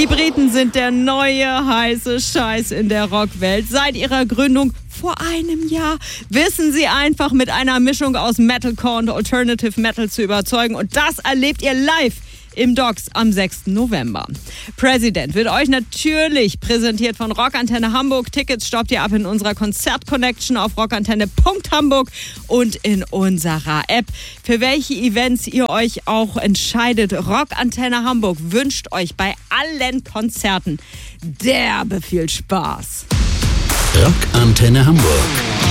Die Briten sind der neue heiße Scheiß in der Rockwelt. Seit ihrer Gründung vor einem Jahr wissen sie einfach mit einer Mischung aus Metalcore und Alternative Metal zu überzeugen. Und das erlebt ihr live im Docks am 6. November. President wird euch natürlich präsentiert von Rockantenne Hamburg. Tickets stoppt ihr ab in unserer Konzert-Connection auf rockantenne.hamburg und in unserer App. Für welche Events ihr euch auch entscheidet, Rockantenne Hamburg wünscht euch bei allen Konzerten derbe viel Spaß. Rockantenne Hamburg.